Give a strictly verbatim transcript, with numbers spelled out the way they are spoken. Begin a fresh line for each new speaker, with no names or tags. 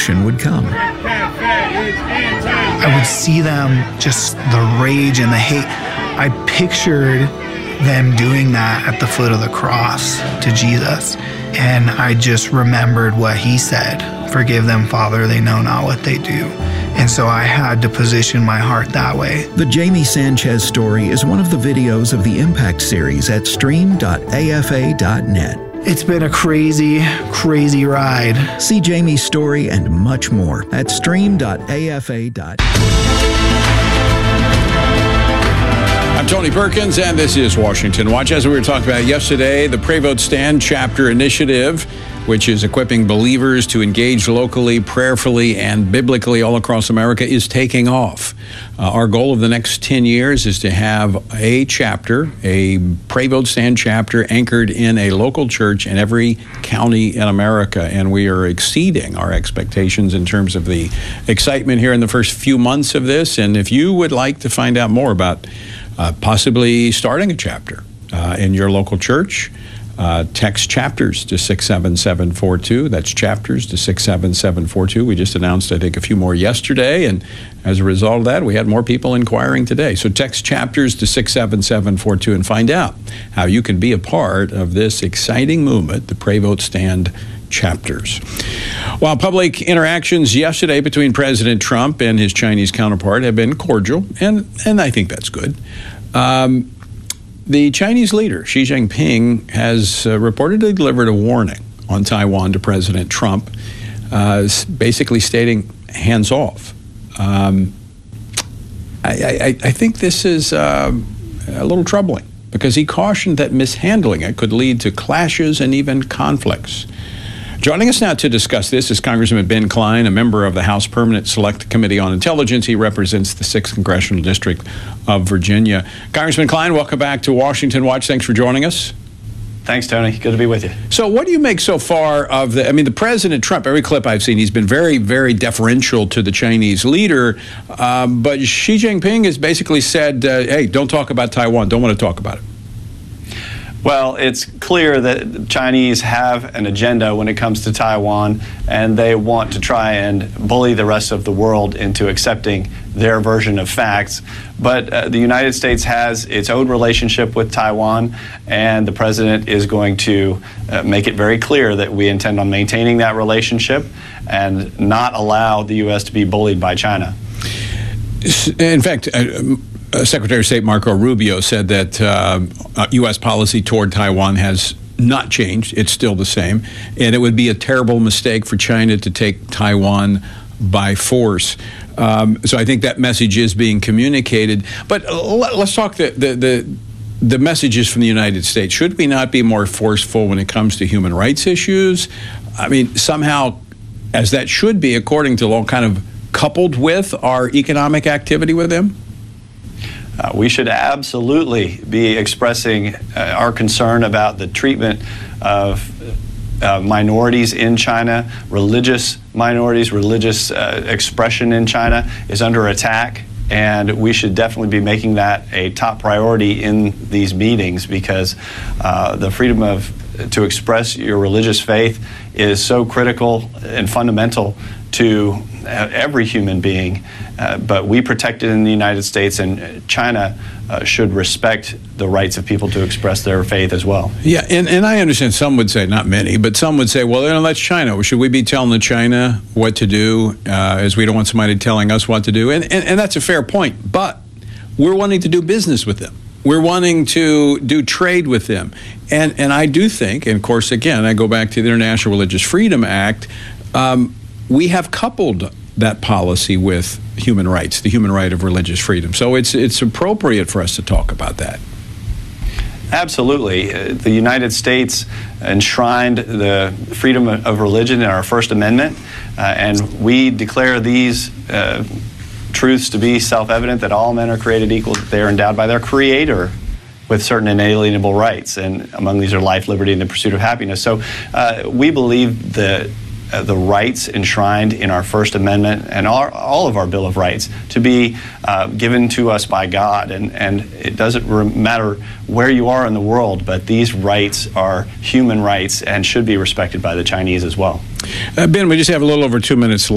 revolution would come.
I would see them, just the rage and the hate. I pictured them doing that at the foot of the cross to Jesus. And I just remembered what he said, "Forgive them, Father, they know not what they do." And so I had to position my heart that way.
The Jamie Sanchez story is one of the videos of the Impact series at stream dot a f a dot net.
It's been a crazy, crazy ride.
See Jamie's story and much more at stream dot a f a dot net.
I'm Tony Perkins, and this is Washington Watch. As we were talking about yesterday, the Pray Vote Stand Chapter Initiative, which is equipping believers to engage locally, prayerfully, and biblically all across America, is taking off. Uh, our goal of the next ten years is to have a chapter, a Pray Vote Stand chapter, anchored in a local church in every county in America. And we are exceeding our expectations in terms of the excitement here in the first few months of this. And if you would like to find out more about uh, possibly starting a chapter uh, in your local church, Uh, text chapters to six seven seven four two. That's chapters to six seven seven four two. We just announced, I think, a few more yesterday, and as a result of that, we had more people inquiring today. So text chapters to six seven seven four two and find out how you can be a part of this exciting movement, the Pray Vote Stand chapters. While public interactions yesterday between President Trump and his Chinese counterpart have been cordial, and, and I think that's good, um, the Chinese leader, Xi Jinping, has uh, reportedly delivered a warning on Taiwan to President Trump, uh, basically stating, hands off. Um, I, I, I think this is uh, a little troubling because he cautioned that mishandling it could lead to clashes and even conflicts. Joining us now to discuss this is Congressman Ben Cline, a member of the House Permanent Select Committee on Intelligence. He represents the sixth Congressional District of Virginia. Congressman Cline, welcome back to Washington Watch. Thanks for joining us.
Thanks, Tony. Good to be with you.
So what do you make so far of the, I mean, the President Trump, every clip I've seen, he's been very, very deferential to the Chinese leader. Um, but Xi Jinping has basically said, uh, hey, don't talk about Taiwan. Don't want to talk about it.
Well, it's clear that the Chinese have an agenda when it comes to Taiwan, and they want to try and bully the rest of the world into accepting their version of facts. But uh, the United States has its own relationship with Taiwan, and the president is going to uh, make it very clear that we intend on maintaining that relationship and not allow the U S to be bullied by China.
In fact, uh, Uh, Secretary of State Marco Rubio said that uh, U S policy toward Taiwan has not changed. It's still the same. And it would be a terrible mistake for China to take Taiwan by force. Um, so I think that message is being communicated. But uh, let's talk the, the, the, the messages from the United States. Should we not be more forceful when it comes to human rights issues? I mean, somehow, as that should be, according to law, kind of coupled with our economic activity with them?
Uh, we should absolutely be expressing uh, our concern about the treatment of uh, minorities in China. Religious minorities, religious uh, expression in China is under attack, and we should definitely be making that a top priority in these meetings because uh, the freedom of to express your religious faith is so critical and fundamental to every human being, uh, but we protect it in the United States, and China uh, should respect the rights of people to express their faith as well.
Yeah, and, and I understand some would say, not many, but some would say, well, you know, that's China. Should we be telling the China what to do uh, as we don't want somebody telling us what to do? And, and, and that's a fair point, but we're wanting to do business with them. We're wanting to do trade with them. And, and I do think, and of course, again, I go back to the International Religious Freedom Act, um, we have coupled that policy with human rights, the human right of religious freedom. So it's it's appropriate for us to talk about that.
Absolutely. Uh, the United States enshrined the freedom of religion in our First Amendment, uh, and we declare these uh, truths to be self-evident, that all men are created equal, that they are endowed by their Creator with certain inalienable rights, and among these are life, liberty, and the pursuit of happiness. So uh, we believe that Uh, the rights enshrined in our First Amendment and our, all of our Bill of Rights to be uh, given to us by God. And, and it doesn't matter where you are in the world, but these rights are human rights and should be respected by the Chinese as well.
Uh, Ben, we just have a little over two minutes left.